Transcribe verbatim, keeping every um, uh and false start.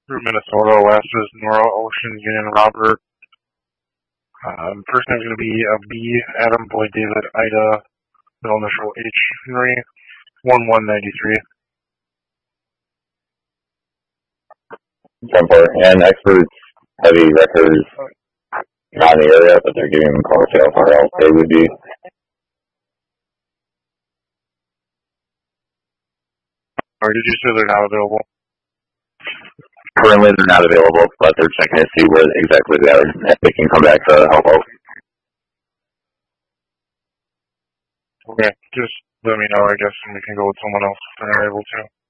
Route Minnesota, last is Nora Ocean Union Robert. Um, first name's going to be uh, B, Adam, Boy, David, Ida, middle initial H, Henry, one one ninety-three. ten four. And experts, heavy wreckers, not in the area, but they're giving them a call to see how far out they would be. Or did you say they're not available? Currently, they're not available, but they're checking to see where exactly they are, if they can come back to help out. Okay, just let me know, I guess, and we can go with someone else if they're not able to.